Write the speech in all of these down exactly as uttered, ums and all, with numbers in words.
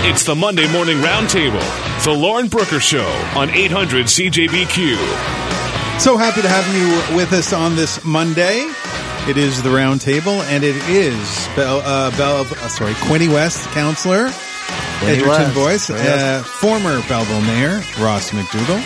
It's the Monday Morning Roundtable, the Lauren Brooker Show on eight hundred C J B Q. So happy to have you with us on this Monday. It is the Roundtable, and it is Bell, uh, Bell, uh, sorry, Quinte West Councillor, Edgerton Boyce, uh, former Belleville Mayor Ross McDougall.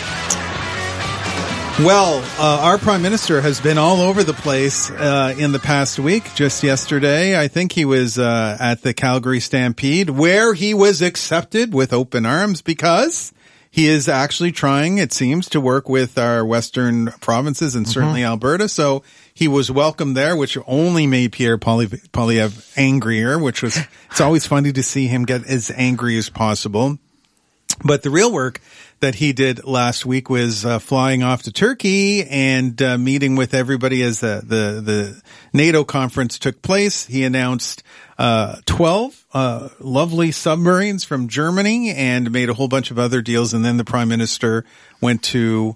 Well, uh, our Prime Minister has been all over the place uh, in the past week. Just yesterday, I think he was uh, at the Calgary Stampede, where he was accepted with open arms because he is actually trying, it seems, to work with our western provinces and certainly mm-hmm. Alberta. So he was welcomed there, which only made Pierre Poilievre angrier, which was, it's always funny to see him get as angry as possible. But the real work that he did last week was uh, flying off to Turkey and uh, meeting with everybody as the, the, the NATO conference took place. He announced uh twelve uh lovely submarines from Germany and made a whole bunch of other deals. And then the Prime Minister went to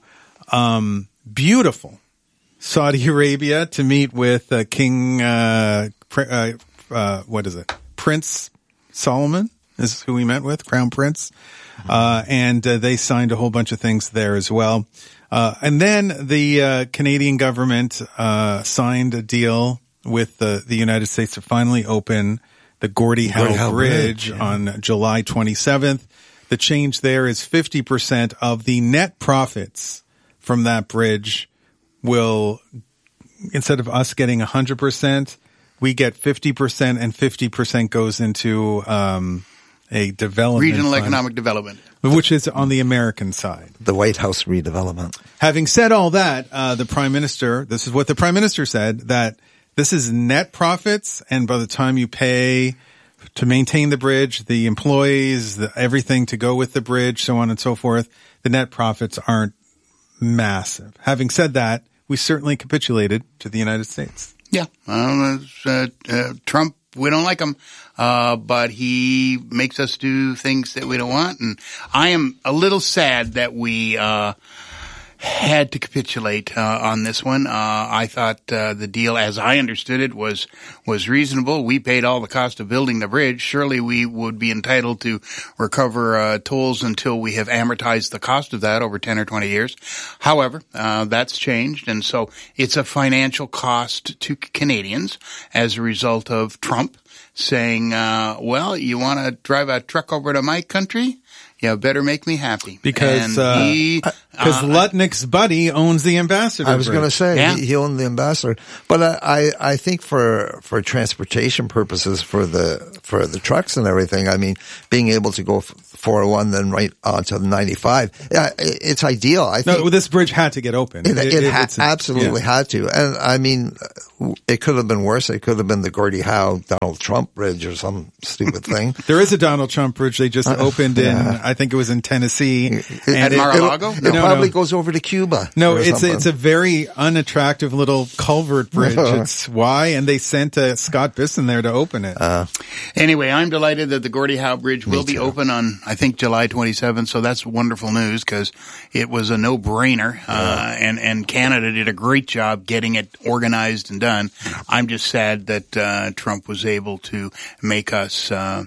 um beautiful Saudi Arabia to meet with uh, King uh, uh uh what is it Prince Solomon is who he met with, Crown Prince. Uh, and uh, they signed a whole bunch of things there as well. Uh, and then the uh, Canadian government uh, signed a deal with the, the United States to finally open the Gordie Howe, Gordie Howe Bridge, Bridge yeah. on July twenty-seventh. The change there is fifty percent of the net profits from that bridge will, instead of us getting one hundred percent, we get fifty percent, and fifty percent goes into um a development regional fund, economic development, which is on the American side. The White House redevelopment. Having said all that, uh, the Prime Minister, this is what the Prime Minister said, that this is net profits, and by the time you pay to maintain the bridge, the employees, the, everything to go with the bridge, so on and so forth, the net profits aren't massive. Having said that, we certainly capitulated to the United States. Yeah. Um, uh, uh, Trump, we don't like him. Uh, but he makes us do things that we don't want. And I am a little sad that we, uh, had to capitulate, uh, on this one. Uh, I thought, uh, the deal, as I understood it, was, was reasonable. We paid all the cost of building the bridge. Surely we would be entitled to recover, uh, tolls until we have amortized the cost of that over ten or twenty years. However, uh, that's changed. And so it's a financial cost to Canadians as a result of Trump saying, uh, well, you want to drive a truck over to my country? You better make me happy. Because, uh, he, uh, cause uh, Lutnick's buddy owns the Ambassador I was going to say, yeah. he, he owned the Ambassador. But I, I, I think for, for transportation purposes, for the, for the trucks and everything, I mean, being able to go four oh one then right onto the ninety-five, yeah, it, it's ideal. I think. No, this bridge had to get open. It, it, it, it ha- a, absolutely yeah. had to. And I mean, it could have been worse. It could have been the Gordie Howe Donald Trump Bridge or some stupid thing. There is a Donald Trump Bridge they just uh, opened yeah. in, I think it was in Tennessee. It, and At Mar-a-Lago? It, no, it no, probably no. goes over to Cuba. No, it's a, it's a very unattractive little culvert bridge. It's why, and they sent uh, Scott Bisson there to open it. Uh, anyway, I'm delighted that the Gordie Howe Bridge will be too. open on, I think, July twenty-seventh. So that's wonderful news because it was a no-brainer. Yeah. Uh, and, and Canada did a great job getting it organized and done. I'm just sad that uh, Trump was able to make us uh,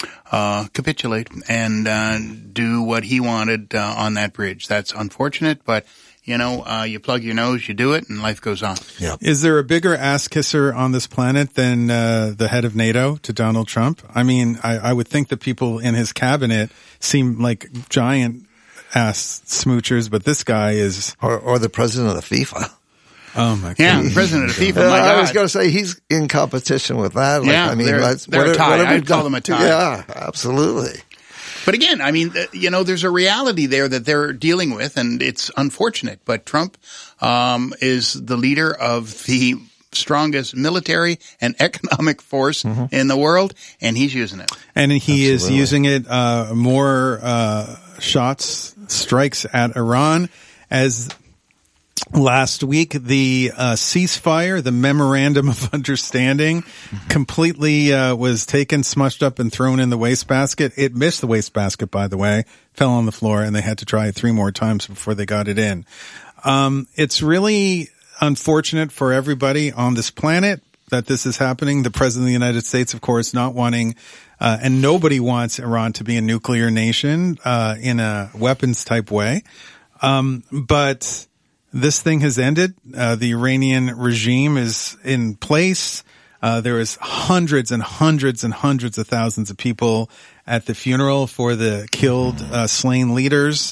uh, capitulate and uh, do what he wanted uh, on that bridge. That's unfortunate, but you know, uh, you plug your nose, you do it, and life goes on. Yeah. Is there a bigger ass kisser on this planet than uh, the head of NATO to Donald Trump? I mean, I, I would think the people in his cabinet seem like giant ass smoochers, but this guy is, or, or the president of the FIFA. Oh my god! Yeah, the president of FIFA. Yeah, my God. I was going to say he's in competition with that. Like, yeah, I mean, they're, let's, they're what, a tie. what I'd call them a tie. Yeah, absolutely. But again, I mean, you know, there's a reality there that they're dealing with, and it's unfortunate. But Trump um, is the leader of the strongest military and economic force mm-hmm. in the world, and he's using it. And he Absolutely. is using it uh, more uh, shots, strikes at Iran as. Last week, the uh, ceasefire, the memorandum of understanding, mm-hmm. completely uh, was taken, smushed up, and thrown in the wastebasket. It missed the wastebasket, by the way, fell on the floor, and they had to try it three more times before they got it in. Um, it's really unfortunate for everybody on this planet, that this is happening. The president of the United States, of course, not wanting, uh, and nobody wants Iran to be a nuclear nation, uh, in a weapons type way. Um, but this thing has ended. Uh, the Iranian regime is in place. Uh, there was hundreds and hundreds and hundreds of thousands of people at the funeral for the killed, uh, slain leaders.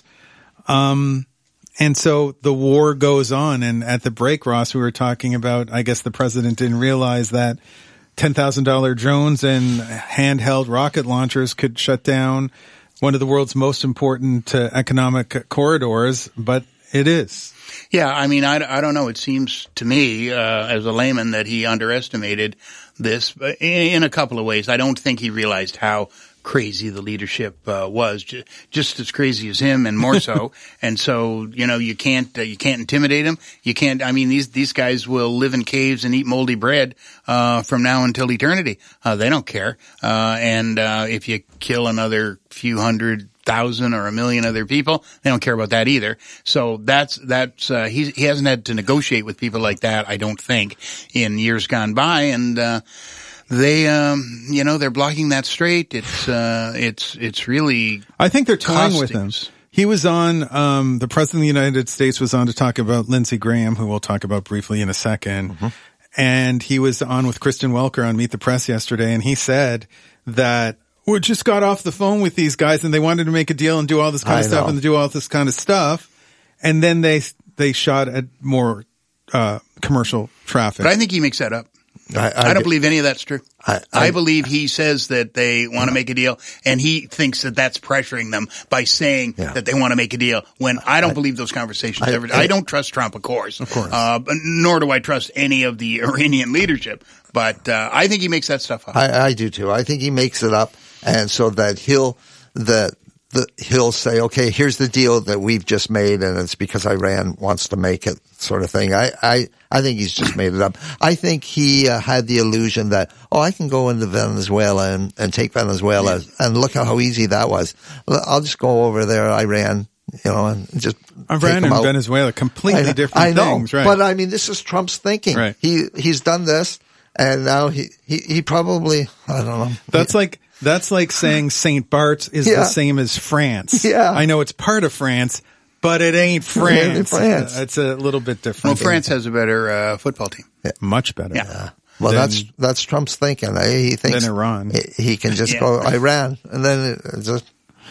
Um, and so the war goes on. And at the break, Ross, we were talking about, I guess the president didn't realize that ten thousand dollars drones and handheld rocket launchers could shut down one of the world's most important uh, economic corridors, but it is. Yeah, I mean, I, I don't know. It seems to me, uh, as a layman, that he underestimated this in, in a couple of ways. I don't think he realized how crazy the leadership uh, was, j- just as crazy as him and more so. And so, you know, you can't uh, you can't intimidate him. You can't. I mean, these these guys will live in caves and eat moldy bread uh, from now until eternity. Uh, they don't care. Uh, and uh, if you kill another few hundred thousand or a million other people, they don't care about that either. So that's that's uh, he he hasn't had to negotiate with people like that, I don't think, in years gone by. And uh, they, um, you know, they're blocking that straight. It's uh, it's it's really. I think they're toying with him. costings. He was on. Um, the president of the United States was on to talk about Lindsey Graham, who we'll talk about briefly in a second. Mm-hmm. And he was on with Kristen Welker on Meet the Press yesterday, and he said that we just got off the phone with these guys and they wanted to make a deal and do all this kind of I stuff know. and do all this kind of stuff. And then they, they shot at more, uh, commercial traffic. But I think he makes that up. I, I, don't believe any of that's true. I- I, I- believe he says that they want to make a deal, and he thinks that that's pressuring them by saying Yeah. that they want to make a deal. When I don't believe those conversations I- ever. I- I don't trust Trump, of course, of course. uh, but nor do I trust any of the Iranian leadership. But uh, I think he makes that stuff up. I, I do too. I think he makes it up, and so that he'll that the he'll say, okay, here's the deal that we've just made, and it's because Iran wants to make it, sort of thing. I I, I think he's just made it up. I think he uh, had the illusion that, oh, I can go into Venezuela and, and take Venezuela, and look at how easy that was. I'll just go over there, Iran, you know, and just Iran take them and out. Venezuela, completely I, different I know, things, right? but I mean, this is Trump's thinking. Right. He he's done this, and now he he, he probably, I don't know. That's like that's like saying Saint Bart's is Yeah. the same as France. Yeah. I know it's part of France, but it ain't France. France. Uh, It's a little bit Well, different. France has a better uh, football team. Much better. Yeah. Well, Then- that's that's Trump's thinking. Eh? He thinks Then Iran. He, he can just Yeah. go Iran, and then it just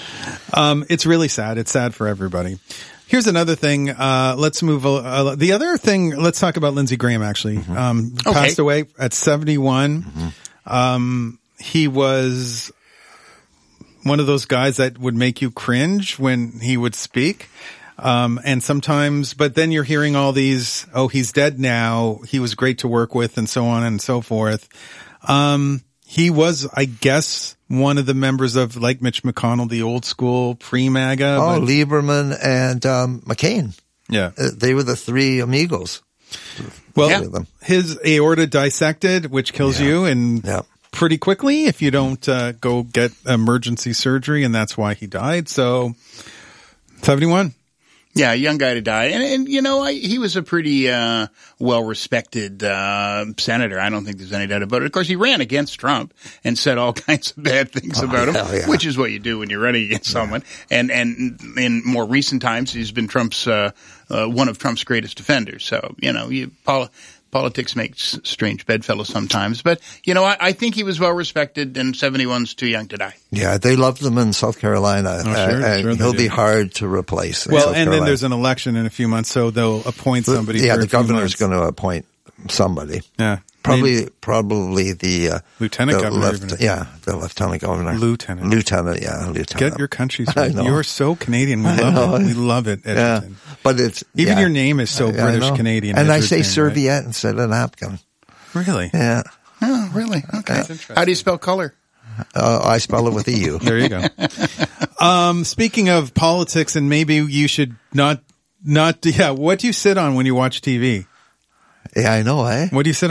Um, it's really sad. It's sad for everybody. Here's another thing. Uh, let's move. Uh, the other thing. Let's talk about Lindsey Graham. Actually, Mm-hmm. um, Okay. passed away at seventy-one. Um, he was one of those guys that would make you cringe when he would speak. Um, and sometimes, but then you're hearing all these, oh, he's dead now. He was great to work with and so on and so forth. Um, he was, I guess, one of the members of, like Mitch McConnell, the old school pre-MAGA. oh, but- Lieberman and um, McCain. yeah. Uh, They were the three amigos. Well, Yeah. them. his aorta dissected, which kills you and Yeah. pretty quickly if you don't uh, go get emergency surgery, and that's why he died. So, seventy-one. Yeah, a young guy to die. And, and you know, I, he was a pretty uh, well-respected uh, senator. I don't think there's any doubt about it. Of course, he ran against Trump and said all kinds of bad things about him, hell yeah. which is what you do when you're running against someone. And and in more recent times, he's been Trump's uh, uh, one of Trump's greatest defenders. So, you know, you poli- politics makes strange bedfellows sometimes. But, you know, I, I think he was well-respected, and seventy-one's too young to die. Yeah, they loved them in South Carolina. Oh, sure, uh, and sure they he'll be did. hard to replace. in Well, South and then Carolina. there's an election in a few months, so they'll appoint somebody. Yeah, for the a few governor's months. going to appoint somebody. Yeah, Probably, Maybe probably the uh, Lieutenant the governor. left- even. yeah, the lieutenant governor. Lieutenant. Lieutenant, yeah, lieutenant. Get your country I straight. know. You're so Canadian. We I love know. it. We love it, Yeah, Edmonton. but it's Even yeah. your name is so I- I British know. Canadian. and I say Edgerton, right? Serviette instead of napkin. Really? Yeah, Oh, really? Okay. interesting. How do you spell color? uh, I spell it with a U. There you go. um, speaking of politics, and maybe you should not, not, yeah, what do you sit on when you watch T V? Yeah, I know, eh? What do you sit on?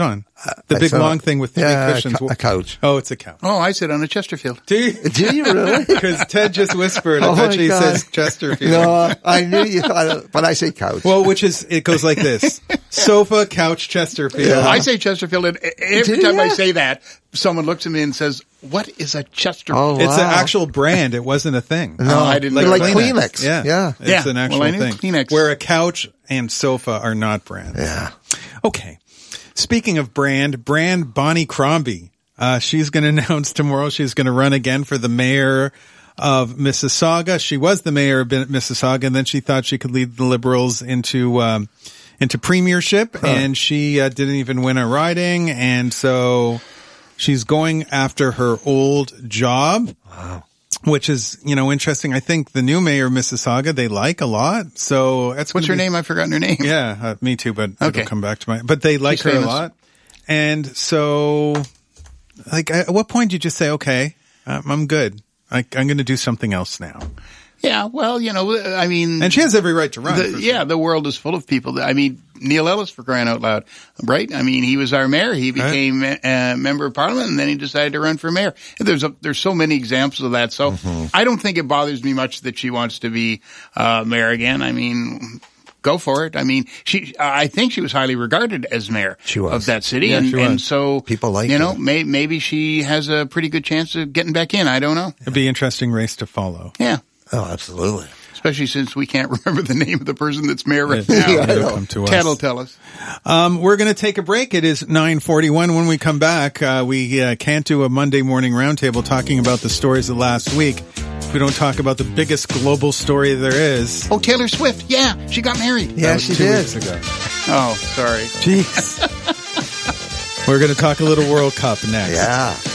The I big saw- long thing with three yeah, cushions. A, cou- a couch. Oh, it's a couch. Oh, I sit on a Chesterfield. Do you? Do you really? Because Ted just whispered. I Oh bet my he God. says Chesterfield. No, I knew you thought it, but I say couch. Well, which is, it goes like this. Sofa, couch, Chesterfield. Yeah. I say Chesterfield, and every Do time I ya? say that, someone looks at me and says, "What is a Chesterfield?" Oh, It's an wow. actual brand. It wasn't a thing. No, I didn't They're know like that. Kleenex. Yeah. Yeah. It's Yeah. an actual Well, I knew thing. Kleenex. Where a couch and sofa are not brands. Yeah. Okay. Speaking of brand, brand Bonnie Crombie. Uh, she's going to announce tomorrow she's going to run again for the mayor of Mississauga. She was the mayor of Mississauga, and then she thought she could lead the Liberals into um, into premiership, huh. and she uh, didn't even win a riding, and so she's going after her old job. Wow. Which is, you know, interesting. I think the new mayor of Mississauga, they like a lot. So that's What's her be, name? I've forgotten her name. Yeah, uh, me too, but Okay. it'll come back to my, but they like She's her famous. a lot. And so, like, at what point do you just say, okay, um, I'm good. I, I'm going to do something else now? Yeah, well, you know, I mean, And she has every right to run. the, for yeah, sure. the world is full of people. I mean, Neil Ellis, for crying out loud, right? I mean, he was our mayor. He became a, a member of parliament, and then he decided to run for mayor. And there's a, there's so many examples of that. So Mm-hmm. I don't think it bothers me much that she wants to be uh, mayor again. I mean, go for it. I mean, she, I think she was highly regarded as mayor She was. of that city, Yeah, and, she was. and so People liked you know, her. may, maybe she has a pretty good chance of getting back in. I don't know. It'd be an interesting race to follow. Yeah. Oh, absolutely. Especially since we can't remember the name of the person that's mayor right Yeah, now. it'll know. come to us. Ted will tell us. Um, we're going to take a break. It is nine forty-one. When we come back, uh, we uh, can't do a Monday morning roundtable talking about the stories of last week. We don't talk about the biggest global story there is. Oh, Taylor Swift. Yeah, she got married. Yeah, That was she two did. weeks ago. Oh, sorry. Jeez. We're going to talk a little World Cup next. Yeah.